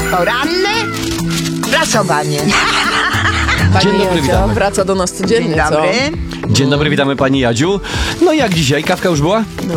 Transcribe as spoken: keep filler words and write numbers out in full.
Poranne prasowanie. Pani Dzień dobry, Jadzia witamy. wraca do nas codziennie, Dzień dobry. co? Dzień dobry, witamy pani Jadziu. No jak dzisiaj, kawka już była?